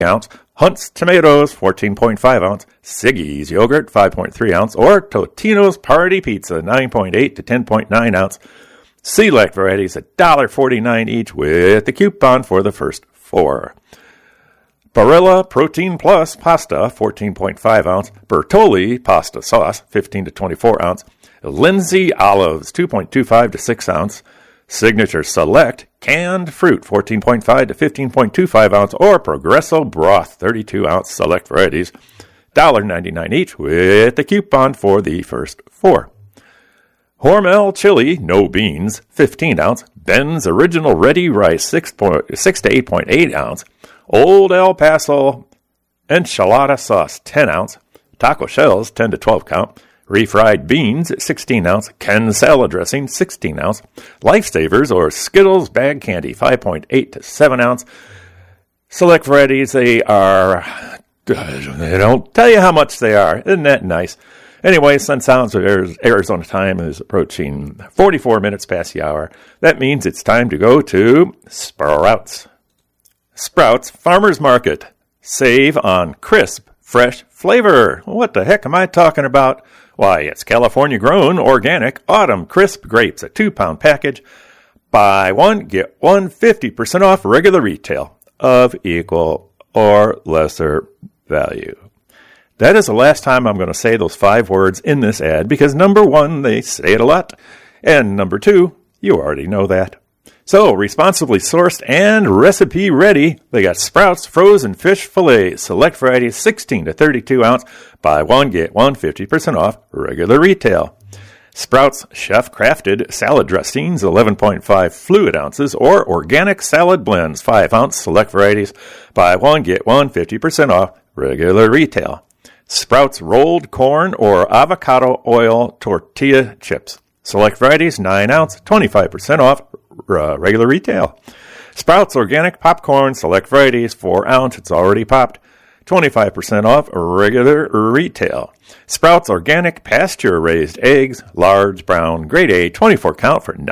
ounce, Hunt's tomatoes, 14.5 ounce, Siggy's yogurt, 5.3 ounce, or Totino's Party Pizza, 9.8 to 10.9 ounce. Select varieties, $1.49 each with the coupon for the first 4. Barilla Protein Plus Pasta, 14.5 ounce. Bertolli Pasta Sauce, 15 to 24 ounce. Lindsay Olives, 2.25 to 6 ounce. Signature Select Canned Fruit, 14.5 to 15.25 ounce. Or Progresso Broth, 32 ounce select varieties, $1.99 each with the coupon for the first 4. Hormel Chili, no beans, 15 ounce. Ben's Original Ready Rice, 6 to 8.8 ounce. Old El Paso Enchilada Sauce, 10 ounce. Taco Shells, 10 to 12 count. Refried Beans, 16 ounce. Ken Salad Dressing, 16 ounce. Lifesavers or Skittles Bag Candy, 5.8 to 7 ounce. Select varieties, they don't tell you how much they are. Isn't that nice? Anyway, Sun Sounds of Arizona time is approaching 44 minutes past the hour. That means it's time to go to Sprouts. Sprouts Farmers Market. Save on crisp, fresh flavor. What the heck am I talking about? Why, it's California-grown, organic, autumn crisp grapes, a 2-pound package. Buy one, get one 50% off regular retail of equal or lesser value. That is the last time I'm going to say those 5 words in this ad because number 1, they say it a lot, and number 2, you already know that. So, responsibly sourced and recipe ready, they got Sprouts frozen fish fillets, select varieties, 16 to 32 ounce. Buy one, get one 50% off regular retail. Sprouts chef-crafted salad dressings, 11.5 fluid ounces, or organic salad blends, 5 ounce, select varieties. Buy one, get one 50% off regular retail. Sprouts rolled corn or avocado oil tortilla chips. Select varieties, 9 ounce, 25% off regular retail. Sprouts organic popcorn, select varieties, 4 ounce, it's already popped, 25% off regular retail. Sprouts organic pasture-raised eggs, large brown, grade A, 24 count for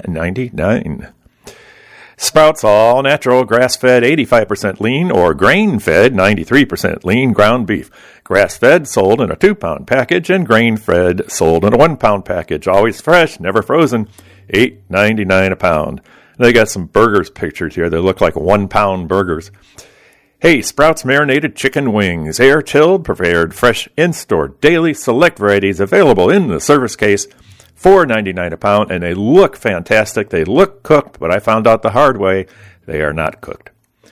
$9.99. Sprouts all-natural, grass-fed, 85% lean, or grain-fed, 93% lean ground beef. Grass-fed, sold in a 2-pound package, and grain-fed, sold in a 1-pound package. Always fresh, never frozen, $8.99 a pound. They got some burgers pictured here. They look like 1-pound burgers. Hey, Sprouts marinated chicken wings, air-chilled, prepared, fresh, in-store, daily, select varieties, available in the service case. $4.99 a pound, and they look fantastic. They look cooked, but I found out the hard way, they are not cooked.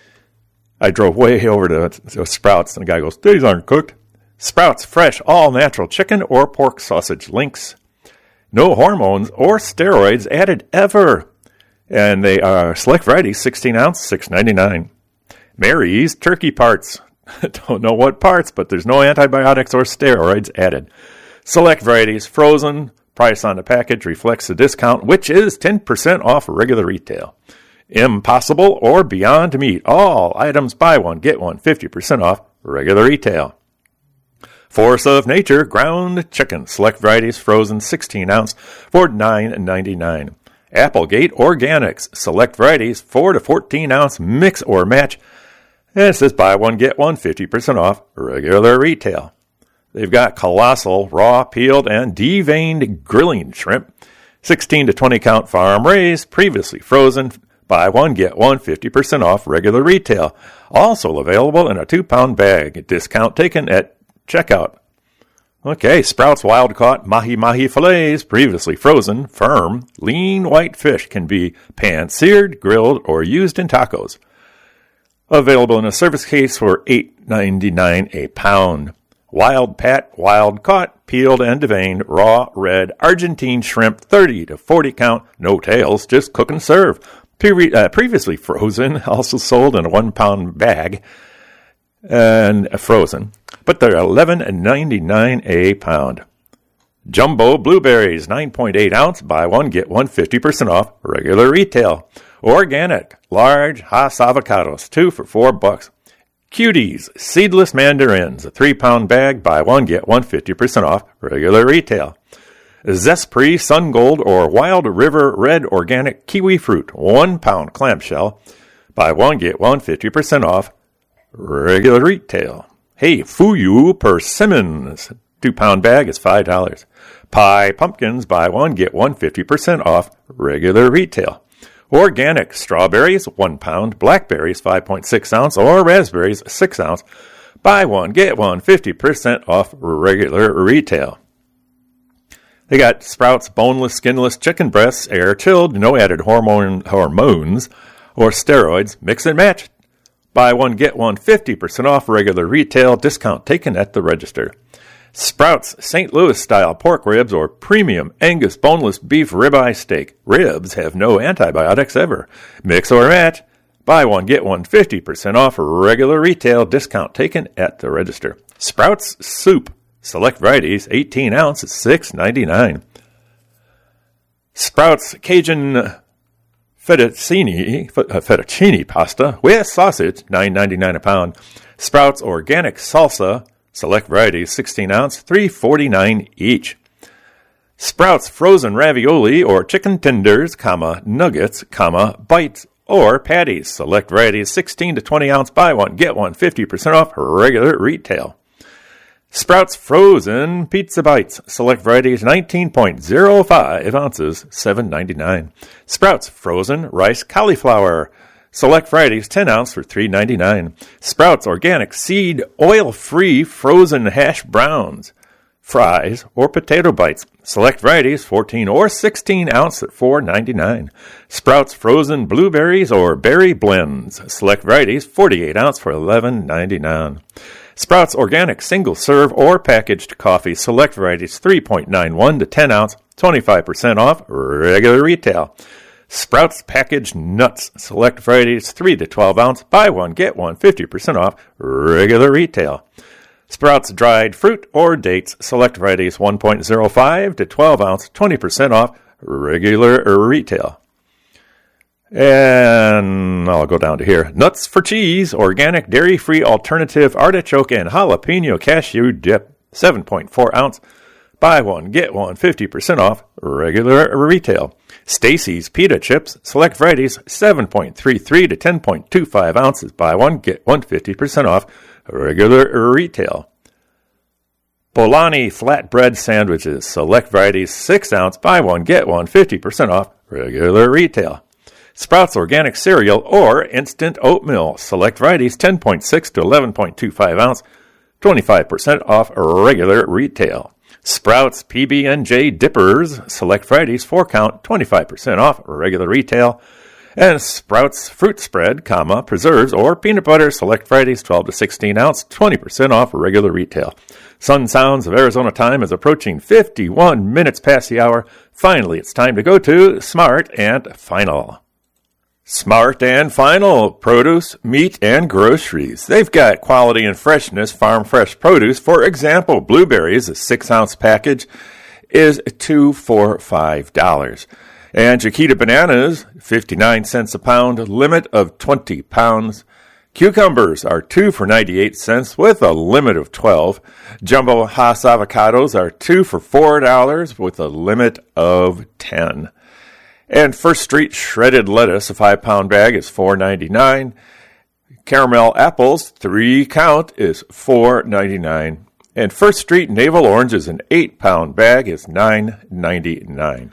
I drove way over to Sprouts, and the guy goes, these aren't cooked. Sprouts fresh, all-natural chicken or pork sausage links. No hormones or steroids added ever. And they are select varieties, 16 ounce, $6.99. Mary's turkey parts. Don't know what parts, but there's no antibiotics or steroids added. Select varieties, frozen. Price on the package reflects the discount, which is 10% off regular retail. Impossible or Beyond Meat. All items buy one, get one, 50% off regular retail. Force of Nature ground chicken. Select varieties, frozen, 16 ounce for $9.99. Applegate Organics. Select varieties, 4 to 14 ounce mix or match. And it says buy one, get one, 50% off regular retail. They've got colossal, raw, peeled, and deveined grilling shrimp. 16 to 20 count farm raised, previously frozen. Buy one, get one, 50% off regular retail. Also available in a 2-pound bag. Discount taken at checkout. Okay, Sprouts wild-caught mahi-mahi fillets, previously frozen, firm, lean white fish can be pan-seared, grilled, or used in tacos. Available in a service case for $8.99 a pound. Wild Pat, wild caught, peeled and deveined, raw, red, Argentine shrimp, 30 to 40 count, no tails, just cook and serve. Previously frozen, also sold in a 1-pound bag and frozen, but they're $11.99 a pound. Jumbo blueberries, 9.8 ounce, buy one, get one, 50% off, regular retail. Organic, large Hass avocados, 2 for $4. Cuties, seedless mandarins, a 3-pound bag, buy one, get one, 50% off, regular retail. Zespri Sungold or Wild River Red Organic Kiwi Fruit, 1-pound clamshell, buy one, get one, 50% off, regular retail. Hey, Fuyu Persimmons, 2-pound bag is $5. Pie pumpkins, buy one, get one, 50% off, regular retail. Organic strawberries, 1 pound, blackberries, 5.6 ounce, or raspberries, 6 ounce. Buy one, get one, 50% off, regular retail. They got Sprouts boneless, skinless chicken breasts, air-chilled, no added hormones or steroids, mix and match. Buy one, get one, 50% off, regular retail, discount taken at the register. Sprouts St. Louis-style pork ribs or premium Angus boneless beef ribeye steak. Ribs have no antibiotics ever. Mix or match. Buy one, get one, 50% off, regular retail, discount taken at the register. Sprouts soup. Select varieties, 18 ounce, $6.99. Sprouts Cajun fettuccine pasta with sausage, $9.99 a pound. Sprouts organic salsa. Select varieties, 16 ounce, $3.49 each. Sprouts frozen ravioli or chicken tenders, nuggets, bites, or patties. Select varieties, 16 to 20 ounce, buy one, get one, 50% off, regular retail. Sprouts frozen pizza bites. Select varieties, 19.05 ounces, $7.99. Sprouts frozen rice cauliflower. Select varieties, 10 ounce for $3.99. Sprouts organic seed oil-free frozen hash browns, fries, or potato bites. Select varieties, 14 or 16 ounce at $4.99. Sprouts frozen blueberries or berry blends. Select varieties, 48 ounce for $11.99. Sprouts organic single serve or packaged coffee. Select varieties, 3.91 to 10 ounce, 25% off, regular retail. Sprouts packaged nuts. Select varieties, 3 to 12 ounce. Buy one, get one, 50% off, regular retail. Sprouts dried fruit or dates. Select varieties, 1.05 to 12 ounce, 20% off, regular retail. And I'll go down to here. Nuts for cheese. Organic dairy-free alternative artichoke and jalapeno cashew dip. 7.4 ounce. Buy one, get one, 50% off, regular retail. Stacy's pita chips. Select varieties, 7.33 to 10.25 ounces. Buy one, get one, 50% off, regular retail. Bolani flatbread sandwiches. Select varieties, 6 ounce. Buy one, get one, 50% off, regular retail. Sprouts organic cereal or instant oatmeal. Select varieties, 10.6 to 11.25 ounce, 25% off regular retail. Sprouts PB&J dippers. Select varieties, 4 count, 25% off regular retail. And Sprouts fruit spread, preserves or peanut butter. Select varieties, 12 to 16 ounce, 20% off regular retail. Sun Sounds of Arizona time is approaching 51 minutes past the hour. Finally, it's time to go to Smart and Final. Smart and Final produce, meat, and groceries. They've got quality and freshness, farm fresh produce. For example, blueberries, a 6-ounce package, is 2 for $5. And Chiquita bananas, 59 cents a pound, limit of 20 pounds. Cucumbers are 2 for 98 cents with a limit of 12. Jumbo Hass avocados are 2 for $4 with a limit of 10. And First Street shredded lettuce, a 5-pound bag, is $4.99. Caramel apples, 3 count, is $4.99. And First Street navel oranges, an 8-pound bag, is $9.99.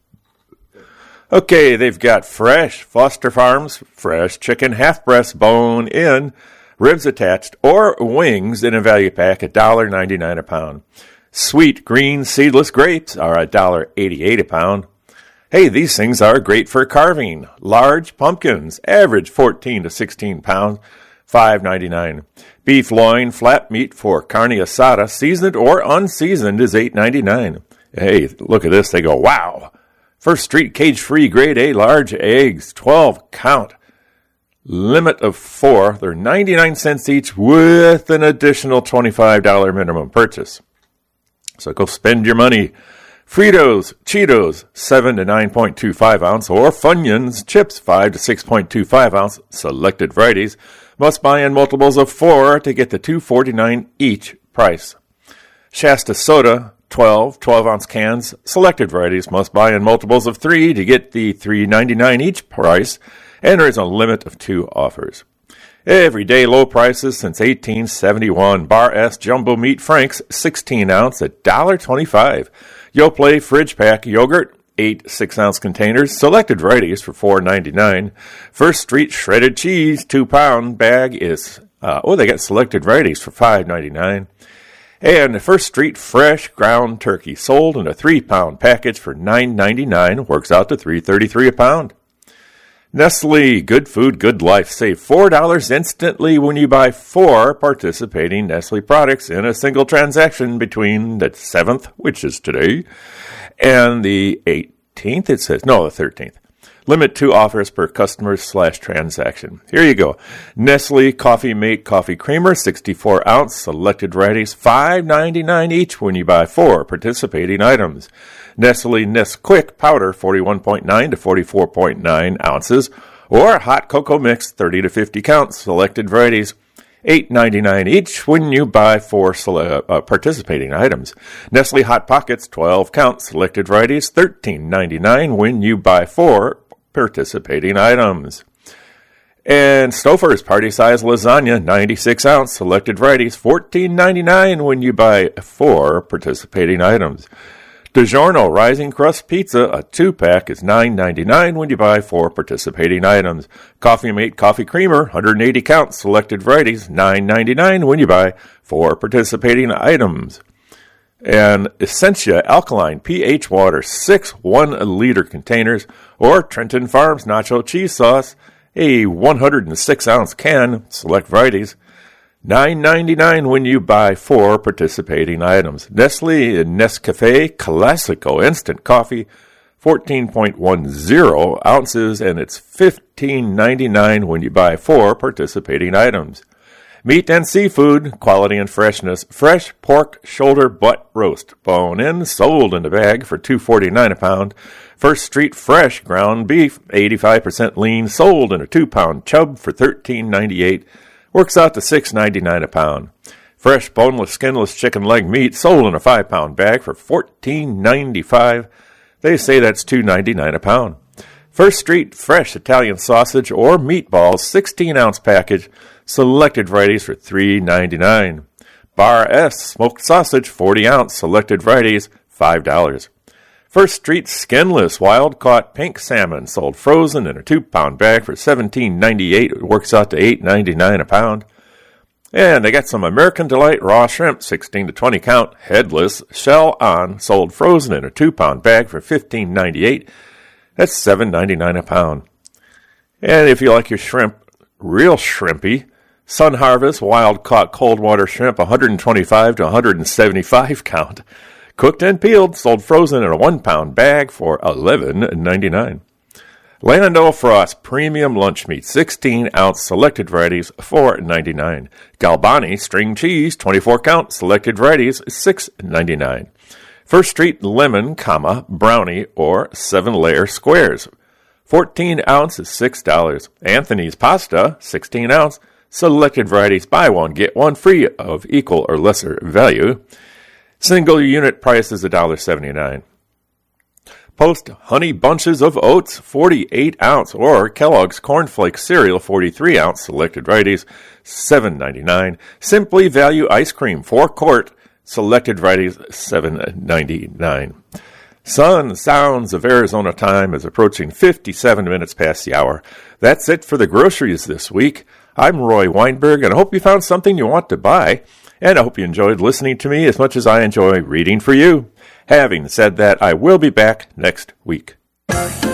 Okay, they've got fresh Foster Farms, fresh chicken, half-breast, bone-in, ribs attached, or wings in a value pack, $1.99 a pound. Sweet green seedless grapes are $1.88 a pound. Hey, these things are great for carving. Large pumpkins, average 14 to 16 pounds, $5.99. Beef loin, flat meat for carne asada, seasoned or unseasoned, is $8.99. Hey, look at this. They go, wow. First Street cage-free grade A large eggs, 12 count. Limit of 4. They're 99 cents each with an additional $25 minimum purchase. So go spend your money. Fritos, Cheetos, 7 to 9.25 ounce, or Funyuns, chips, 5 to 6.25 ounce, selected varieties. Must buy in multiples of 4 to get the $2.49 each price. Shasta soda, 12 ounce cans, selected varieties. Must buy in multiples of 3 to get the $3.99 each price, and there is a limit of 2 offers. Everyday low prices since 1871. Bar S Jumbo Meat Franks, 16 ounce at $1.25. Yoplait Fridge Pack Yogurt, 8 6-ounce containers, selected varieties for $4.99. First Street Shredded Cheese, 2-pound bag is, they got selected varieties for $5.99. And the First Street Fresh Ground Turkey sold in a 3-pound package for $9.99, works out to $3.33 a pound. Nestle, good food, good life. Save $4 instantly when you buy 4 participating Nestle products in a single transaction between the 7th, which is today, and the 18th, the 13th. Limit 2 offers per customer / transaction. Here you go. Nestle Coffee Mate Coffee Creamer, 64 ounce, selected varieties, $5.99 each when you buy 4 participating items. Nestle Nesquik Powder, 41.9 to 44.9 ounces, or Hot Cocoa Mix, 30 to 50 counts, selected varieties, $8.99 each when you buy 4 participating items. Nestle Hot Pockets, 12 counts, selected varieties, $13.99 when you buy 4 participating items. And Stouffer's Party Size Lasagna, 96 ounce, selected varieties, $14.99 when you buy 4 participating items. DiGiorno Rising Crust Pizza, a 2-pack, is $9.99 when you buy 4 participating items. Coffee Mate Coffee Creamer, 180 counts, selected varieties, $9.99 when you buy 4 participating items. And Essentia Alkaline pH Water, 6 1-liter containers, or Trenton Farms Nacho Cheese Sauce, a 106-ounce can, select varieties, $9.99 when you buy 4 participating items. Nestle Nescafe Classico Instant Coffee, 14.10 ounces, and it's $15.99 when you buy 4 participating items. Meat and seafood, quality and freshness, fresh pork shoulder butt roast, bone in, sold in the bag for $2.49 a pound. First Street Fresh ground beef, 85% lean, sold in a 2-pound chub for $13.98, works out to $6.99 a pound. Fresh boneless, skinless chicken leg meat, sold in a 5-pound bag for $14.95. They say that's $2.99 a pound. First Street Fresh Italian sausage or meatballs, 16-ounce package, selected varieties for $3.99. Bar S smoked sausage, 40-ounce, selected varieties, $5. First Street Skinless wild-caught pink salmon, sold frozen in a 2-pound bag for $17.98. It works out to $8.99 a pound. And they got some American Delight raw shrimp, 16 to 20 count, headless, shell on, sold frozen in a 2-pound bag for $15.98. That's $7.99 a pound. And if you like your shrimp real shrimpy, Sun Harvest wild-caught cold water shrimp, 125 to 175 count, cooked and peeled, sold frozen in a 1-pound bag for $11.99. Land O'Frost premium lunch meat, 16-ounce, selected varieties, $4.99. Galbani string cheese, 24 count, selected varieties, $6.99. First Street lemon, brownie or 7-layer squares, 14 ounce is $6. Anthony's pasta, 16 ounce, selected varieties, buy one, get one free of equal or lesser value. Single unit price is $1.79. Post Honey Bunches of Oats, 48 ounce, or Kellogg's Cornflake Cereal, 43 ounce, selected varieties, $7.99. Simply Value Ice Cream, 4-quart, selected varieties, $7.99. Sun Sounds of Arizona time is approaching 57 minutes past the hour. That's it for the groceries this week. I'm Roy Weinberg, and I hope you found something you want to buy, and I hope you enjoyed listening to me as much as I enjoy reading for you. Having said that, I will be back next week.